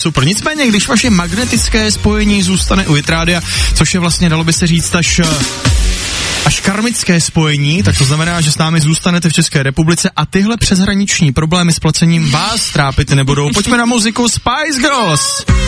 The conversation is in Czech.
Super. Nicméně, když vaše magnetické spojení zůstane u Hit Rádia, což je vlastně, dalo by se říct, až karmické spojení, tak to znamená, že s námi zůstanete v České republice a tyhle přeshraniční problémy s placením vás trápit nebudou. Pojďme na muziku Spice Girls.